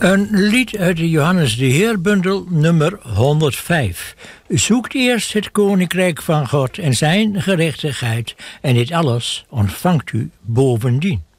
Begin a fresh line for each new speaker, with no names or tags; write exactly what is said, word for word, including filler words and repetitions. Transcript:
Een lied uit de Johannes de Heerbundel nummer honderdvijf. Zoekt eerst het koninkrijk van God en zijn gerechtigheid, en dit alles ontvangt u bovendien.